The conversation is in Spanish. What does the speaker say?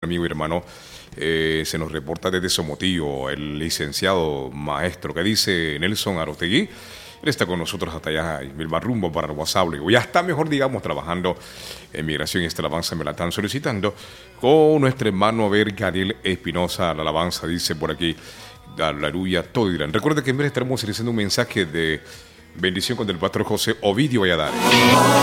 amigo y hermano. Se nos reporta desde Somotillo el licenciado maestro que dice Nelson Arotegui. Él está con nosotros hasta allá en el rumbo para el WhatsApp. Ya está mejor, digamos, trabajando en migración y esta alabanza me la están solicitando con nuestro hermano Gadiel Espinosa. La alabanza dice por aquí, aleluya, todo dirán. Recuerda que en breve estaremos realizando un mensaje de bendición con el pastor José Ovidio Valladares.